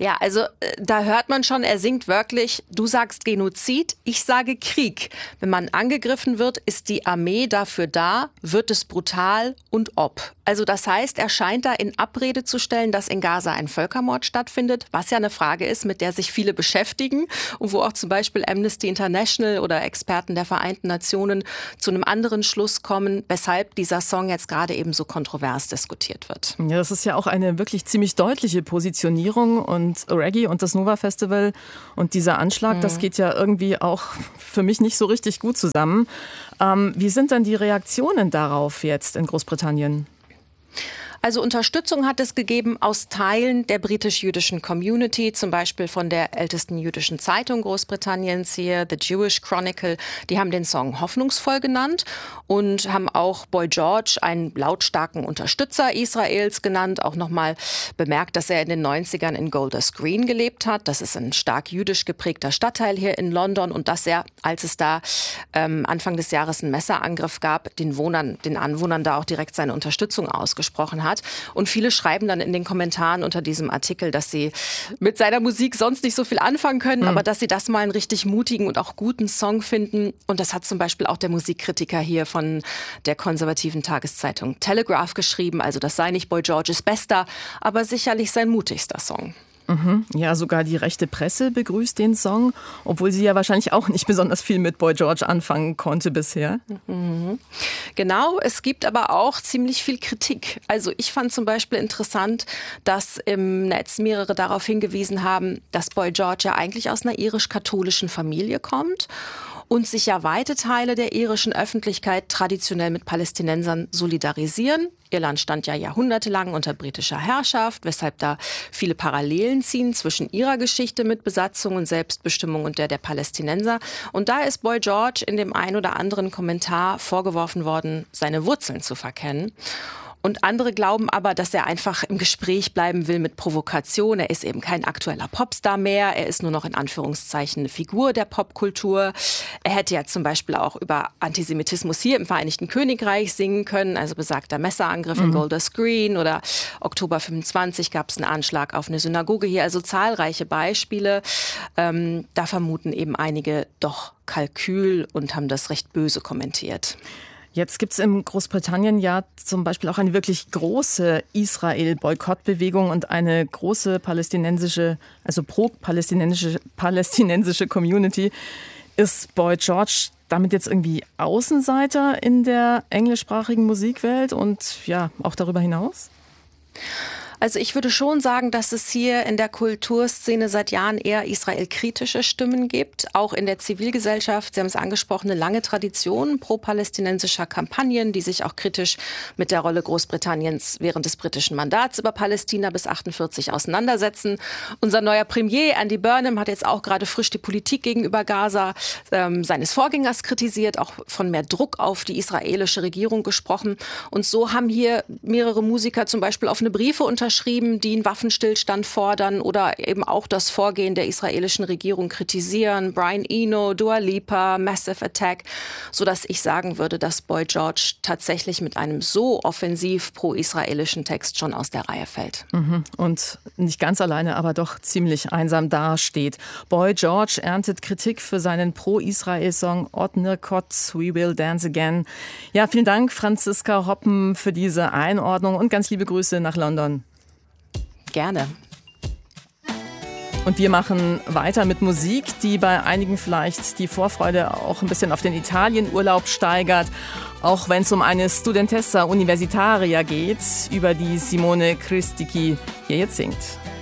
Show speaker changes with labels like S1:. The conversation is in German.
S1: Ja, also da hört man schon, er singt wirklich, du sagst Genozid, ich sage Krieg. Wenn man angegriffen wird, ist die Armee dafür da, wird es brutal und ob. Also das heißt, er scheint da in Abrede zu stellen, dass in Gaza ein Völkermord stattfindet, was ja eine Frage ist, mit der sich viele beschäftigen und wo auch zum Beispiel Amnesty International oder Experten der Vereinten Nationen zu einem anderen Schluss kommen, weshalb dieser Song jetzt gerade eben so kontrovers diskutiert wird.
S2: Ja, das ist ja auch eine wirklich ziemlich deutliche Positionierung und Reggae und das Nova Festival und dieser Anschlag, das geht ja irgendwie auch für mich nicht so richtig gut zusammen. Wie sind dann die Reaktionen darauf jetzt in Großbritannien?
S1: Also Unterstützung hat es gegeben aus Teilen der britisch-jüdischen Community, zum Beispiel von der ältesten jüdischen Zeitung Großbritanniens hier, The Jewish Chronicle. Die haben den Song hoffnungsvoll genannt und haben auch Boy George, einen lautstarken Unterstützer Israels, genannt. Auch nochmal bemerkt, dass er in den 90ern in Golders Green gelebt hat. Das ist ein stark jüdisch geprägter Stadtteil hier in London und dass er, als es da Anfang des Jahres einen Messerangriff gab, den Anwohnern da auch direkt seine Unterstützung ausgesprochen hat. Und viele schreiben dann in den Kommentaren unter diesem Artikel, dass sie mit seiner Musik sonst nicht so viel anfangen können, aber dass sie das mal einen richtig mutigen und auch guten Song finden. Und das hat zum Beispiel auch der Musikkritiker hier von der konservativen Tageszeitung Telegraph geschrieben. Also das sei nicht Boy Georges bester, aber sicherlich sein mutigster Song.
S2: Ja, sogar die rechte Presse begrüßt den Song, obwohl sie ja wahrscheinlich auch nicht besonders viel mit Boy George anfangen konnte bisher.
S1: Genau, es gibt aber auch ziemlich viel Kritik. Also ich fand zum Beispiel interessant, dass im Netz mehrere darauf hingewiesen haben, dass Boy George ja eigentlich aus einer irisch-katholischen Familie kommt und sich ja weite Teile der irischen Öffentlichkeit traditionell mit Palästinensern solidarisieren. Irland stand ja jahrhundertelang unter britischer Herrschaft, weshalb da viele Parallelen ziehen zwischen ihrer Geschichte mit Besatzung und Selbstbestimmung und der Palästinenser. Und da ist Boy George in dem ein oder anderen Kommentar vorgeworfen worden, seine Wurzeln zu verkennen. Und andere glauben aber, dass er einfach im Gespräch bleiben will mit Provokation. Er ist eben kein aktueller Popstar mehr. Er ist nur noch in Anführungszeichen eine Figur der Popkultur. Er hätte ja zum Beispiel auch über Antisemitismus hier im Vereinigten Königreich singen können. Also besagter Messerangriff in Golders Green oder Oktober 25 gab es einen Anschlag auf eine Synagoge hier. Also zahlreiche Beispiele. Da vermuten eben einige doch Kalkül und haben das recht böse kommentiert.
S2: Jetzt gibt es in Großbritannien ja zum Beispiel auch eine wirklich große Israel-Boykott-Bewegung und eine große pro-palästinensische Community. Ist Boy George damit jetzt irgendwie Außenseiter in der englischsprachigen Musikwelt und ja, auch darüber hinaus?
S1: Also ich würde schon sagen, dass es hier in der Kulturszene seit Jahren eher israelkritische Stimmen gibt. Auch in der Zivilgesellschaft, Sie haben es angesprochen, eine lange Tradition pro-palästinensischer Kampagnen, die sich auch kritisch mit der Rolle Großbritanniens während des britischen Mandats über Palästina bis 1948 auseinandersetzen. Unser neuer Premier Andy Burnham hat jetzt auch gerade frisch die Politik gegenüber Gaza seines Vorgängers kritisiert, auch von mehr Druck auf die israelische Regierung gesprochen. Und so haben hier mehrere Musiker zum Beispiel offene Briefe unterschrieben, die einen Waffenstillstand fordern oder eben auch das Vorgehen der israelischen Regierung kritisieren. Brian Eno, Dua Lipa, Massive Attack, sodass ich sagen würde, dass Boy George tatsächlich mit einem so offensiv pro-israelischen Text schon aus der Reihe fällt.
S2: Und nicht ganz alleine, aber doch ziemlich einsam dasteht. Boy George erntet Kritik für seinen Pro-Israel-Song Odne Kotz, We Will Dance Again. Ja, vielen Dank, Franziska Hoppen, für diese Einordnung und ganz liebe Grüße nach London.
S1: Gerne.
S2: Und wir machen weiter mit Musik, die bei einigen vielleicht die Vorfreude auch ein bisschen auf den Italienurlaub steigert. Auch wenn es um eine Studentessa Universitaria geht, über die Simone Christichi hier jetzt singt.